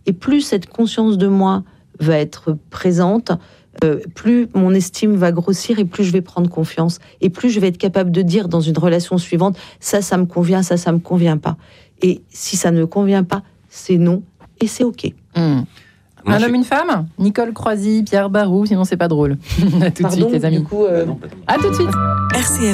Et plus cette conscience de moi va être présente, plus mon estime va grossir et plus je vais prendre confiance. Et plus je vais être capable de dire dans une relation suivante, ça me convient, ça me convient pas. Et si ça ne convient pas, c'est non et c'est OK. Un homme, une femme ? Nicole Croisy, Pierre Barou, sinon c'est pas drôle. À tout de suite, les amis. Du coup, À tout de suite. RCF.